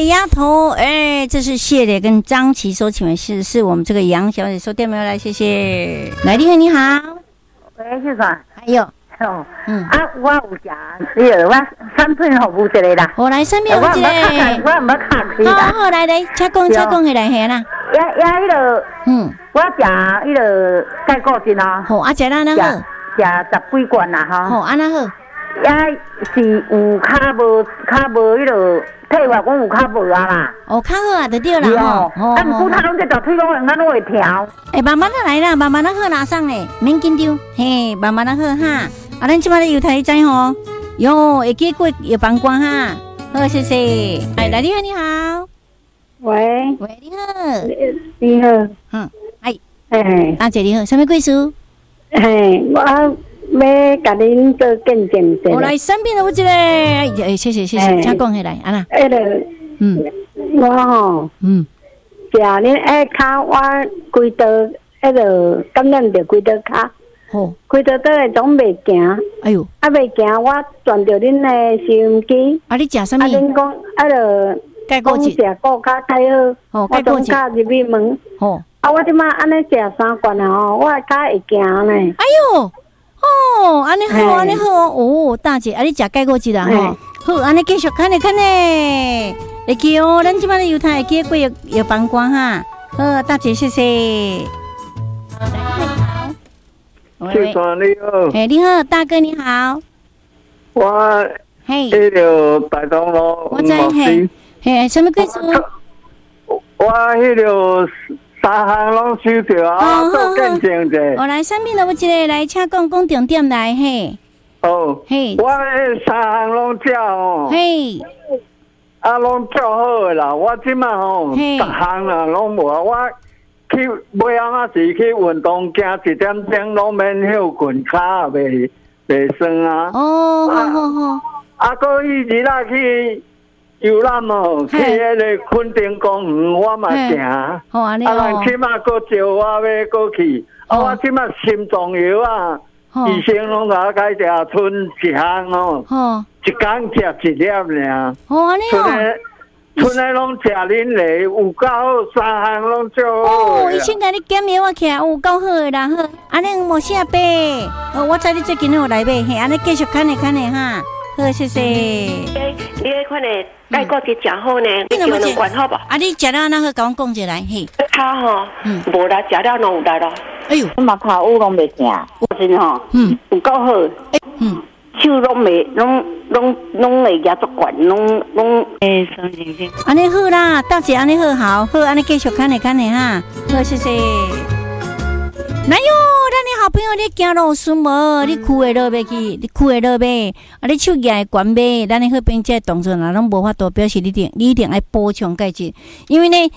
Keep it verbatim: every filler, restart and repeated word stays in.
丫头，哎，这是谢磊跟张琪收，请问是是我们这个杨小姐收电没有来？谢谢。来电你好， 喂，先生， 还有， 哦，嗯，啊，我有食，那个我产品服务一个啦。 我来产品服务一个。 我唔要卡开啦。 好好来来，请讲，请讲起来，嘿啦。 也也迄个， 嗯， 我食迄个钙固醇啊。 好，啊，食哪哪好？ 食十几罐啦，哈。 好，安那好。 也是有较无较无迄个退化，讲有较无啊啦。 哦，较好啊，就对啦吼。 啊，毋过他拢这条腿拢用咱拢会调。 哎，慢慢的来啦，慢慢的好拿上嘞，免紧张，嘿，慢慢的好哈。啊，咱即摆咧油台知吼，哟，会记过药房关哈。好，谢谢。哎，来你好，你好。 喂。 喂，你好。 你好。 嗯，哎。 哎。 阿姐你好，什么贵事？ 嘿，我。要甲恁做见证者。 我来生病了，我这个，哎，谢谢谢谢，请讲起来，啊啦。 迄个，嗯，我吼，嗯，食恁下骹，我规道迄个感染着规道骹， 好， 规道倒来总袂行。 哎呦， 啊袂行，我转着恁的收音机。 啊，你食什么？ 啊，恁讲，啊，着钙固醇， 食骨较太好。 哦，钙固醇。 我总入去问。 哦。 啊，我即摆安尼食三罐啊吼，我骹会行呢。 哎呦。哦，安尼好，安尼好哦，大姐，啊，你食钙固醇啦吼，好，安尼继续看咧看咧，会记哦，咱即摆咧油台会记过药药房关哈，好，大姐谢谢。好， 先生你好， 哎，你好，大哥你好， 我嘿， 迄个大东路， 我知嘿，嘿，什么贵事？ 我迄个。三项拢收着啊，做见证者。 我来上面的我一个来，请讲讲重点来嘿。 哦， 嘿， 我迄三项拢照哦。 嘿， 啊，拢照好诶啦。我即摆吼，十项啦拢无啊。我去尾暗仔时去运动，行一点钟拢免休困，骹也袂袂酸啊。 哦，好好好。 啊，搁伊日仔去。游览哦，去迄个垦丁公园，我嘛行。 好安尼哦。啊，人起码搁招我要搁去。啊，我即摆心脏药啊，医生拢甲我改食剩一项哦。哦。一工食一粒尔。 好安尼哦。 剩的拢食恁嘞，有够好，三项拢做好。 哦，医生甲你检验我起来，有够好诶啦，好。安尼无啥病。哦，我知你最近有来买，嘿，安尼继续看咧看咧哈。好，谢谢。 你迄款的钙固醇食好呢，你叫两罐好吧？ 啊，你食了那个，甲我讲一来，嘿。 骹吼，嗯，无啦，食了拢有力咯。 哎呦， 我嘛骹有拢袂疼，真吼，嗯，有够好，嗯，手拢袂，拢拢拢会举足管，拢拢诶，双星星。 安尼好啦，大姐安尼好，好，好，安尼继续看咧看咧哈，好，谢谢。哪有？咱你好朋友，你行路顺无？你裤会落袂去？你裤会落袂？啊，你手举会悬袂？咱你好朋友这动作若拢无法度表示你定，你一定爱补充钙质，因为呢，